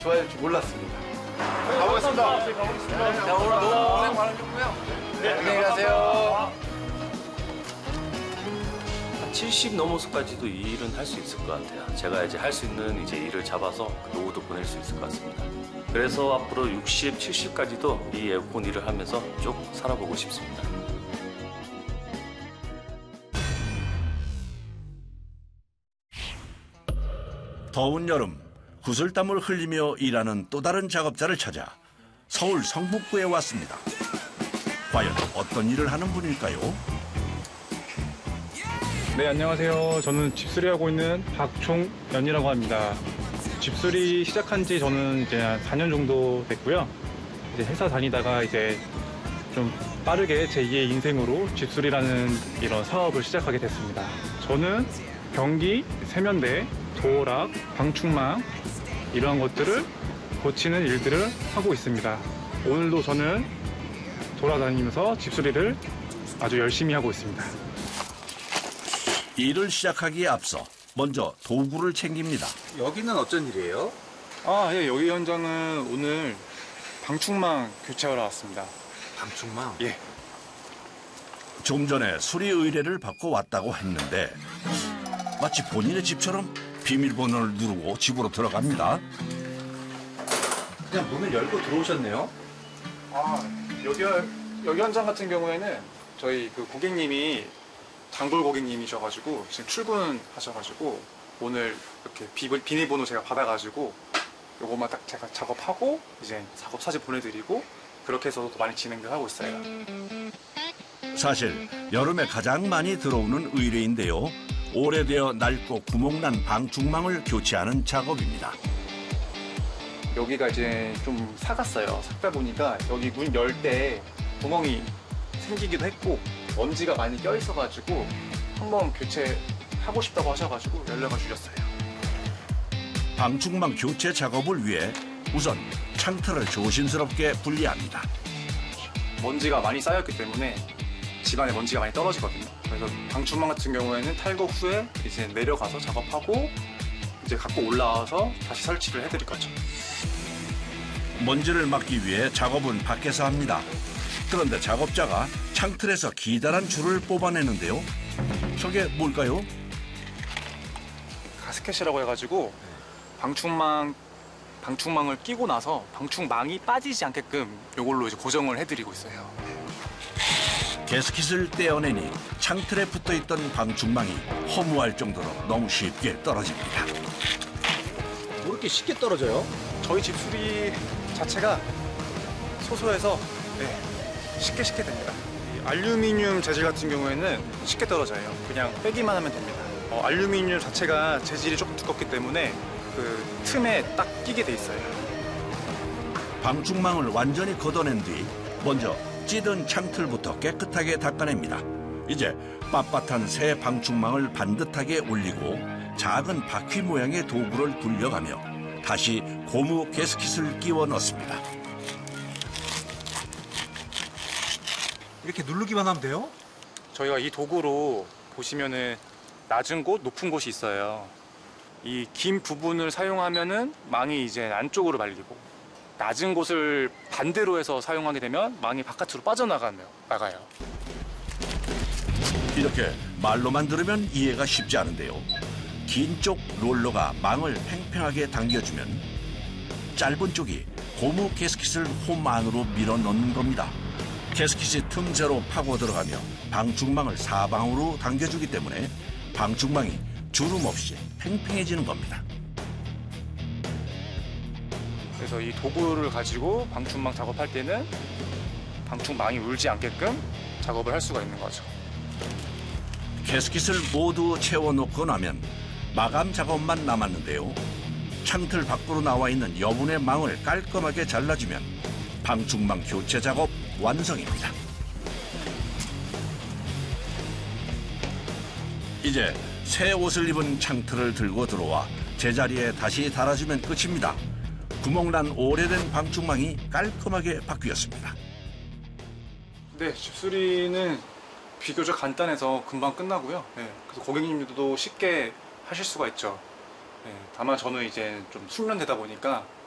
좋아질 줄 몰랐습니다. 가보겠습니다. 자, 오늘 너무 고생 많으셨고요. 네, 안녕히 가세요. 한 70 넘어서까지도 이 일은 할 수 있을 것 같아요. 제가 이제 할 수 있는 이제 일을 잡아서 그 노후도 보낼 수 있을 것 같습니다. 그래서 앞으로 60, 70까지도 이 에어컨 일을 하면서 쭉 살아보고 싶습니다. 더운 여름 구슬땀을 흘리며 일하는 또 다른 작업자를 찾아 서울 성북구에 왔습니다. 과연 어떤 일을 하는 분일까요? 네, 안녕하세요. 저는 집수리하고 있는 박종연이라고 합니다. 집수리 시작한 지 저는 이제 한 4년 정도 됐고요. 이제 회사 다니다가 이제 좀 빠르게 제2의 인생으로 집수리라는 이런 사업을 시작하게 됐습니다. 저는 변기, 세면대, 도어락, 방충망 이러한 것들을 고치는 일들을 하고 있습니다. 오늘도 저는 돌아다니면서 집수리를 아주 열심히 하고 있습니다. 일을 시작하기에 앞서 먼저 도구를 챙깁니다. 여기는 어쩐 일이에요? 예, 여기 현장은 오늘 방충망 교체하러 왔습니다. 방충망? 예. 좀 전에 수리 의뢰를 받고 왔다고 했는데 마치 본인의 집처럼 비밀번호를 누르고 집으로 들어갑니다. 그냥 문을 열고 들어오셨네요? 여기 현장 같은 경우에는 저희 그 고객님이 단골 고객님이셔가지고 지금 출근하셔가지고 오늘 이렇게 비밀번호 제가 받아가지고 요것만 딱 제가 작업하고 이제 작업 사진 보내드리고 그렇게 해서 많이 진행을 하고 있어요. 사실 여름에 가장 많이 들어오는 의뢰인데요. 오래되어 낡고 구멍난 방충망을 교체하는 작업입니다. 여기가 이제 좀 삭았어요. 삭다 보니까 여기 문 열 때 구멍이 생기기도 했고 먼지가 많이 껴 있어가지고 한번 교체하고 싶다고 하셔가지고 연락을 주셨어요. 방충망 교체 작업을 위해 우선 창틀을 조심스럽게 분리합니다. 먼지가 많이 쌓였기 때문에 집안에 먼지가 많이 떨어지거든요. 그래서 방충망 같은 경우에는 탈거 후에 이제 내려가서 작업하고 이제 갖고 올라와서 다시 설치를 해드릴 거죠. 먼지를 막기 위해 작업은 밖에서 합니다. 그런데 작업자가 창틀에서 기다란 줄을 뽑아내는데요. 저게 뭘까요? 가스켓이라고 해가지고 방충망을 끼고 나서 방충망이 빠지지 않게끔 이걸로 이제 고정을 해드리고 있어요. 가스켓을 떼어내니 창틀에 붙어있던 방충망이 허무할 정도로 너무 쉽게 떨어집니다. 뭐 이렇게 쉽게 떨어져요? 저희 집수리 자체가 소소해서 쉽게 됩니다. 이 알루미늄 재질 같은 경우에는 쉽게 떨어져요. 그냥 빼기만 하면 됩니다. 알루미늄 자체가 재질이 조금 두껍기 때문에 그 틈에 딱 끼게 돼 있어요. 방충망을 완전히 걷어낸 뒤 먼저 찌든 창틀부터 깨끗하게 닦아냅니다. 이제 빳빳한 새 방충망을 반듯하게 올리고 작은 바퀴 모양의 도구를 굴려가며 다시 고무 가스켓을 끼워 넣습니다. 이렇게 누르기만 하면 돼요? 저희가 이 도구로 보시면은 낮은 곳, 높은 곳이 있어요. 이 긴 부분을 사용하면은 망이 이제 안쪽으로 말리고 낮은 곳을 반대로 해서 사용하게 되면 망이 바깥으로 나가요. 이렇게 말로만 들으면 이해가 쉽지 않은데요. 긴 쪽 롤러가 망을 팽팽하게 당겨주면 짧은 쪽이 고무 가스켓을 홈 안으로 밀어 넣는 겁니다. 가스켓이 틈새로 파고 들어가며 방충망을 사방으로 당겨주기 때문에 방충망이 주름 없이 팽팽해지는 겁니다. 그래서 이 도구를 가지고 방충망 작업할 때는 방충망이 울지 않게끔 작업을 할 수가 있는 거죠. 가스켓을 모두 채워놓고 나면 마감 작업만 남았는데요. 창틀 밖으로 나와 있는 여분의 망을 깔끔하게 잘라주면 방충망 교체 작업 완성입니다. 이제 새 옷을 입은 창틀을 들고 들어와 제자리에 다시 달아주면 끝입니다. 구멍난 오래된 방충망이 깔끔하게 바뀌었습니다. 네, 집수리는 비교적 간단해서 금방 끝나고요. 그래서 고객님들도 쉽게 하실 수가 있죠. 다만 저는 이제 좀 숙련되다 보니까